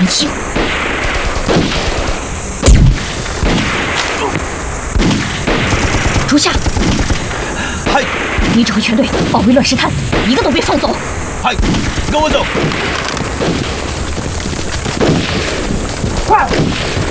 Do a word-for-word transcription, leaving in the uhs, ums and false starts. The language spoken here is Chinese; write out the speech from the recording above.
人心。属下， 嗨， 你指挥全队包围乱石滩，一个都别放走。 嗨，跟我走。 快！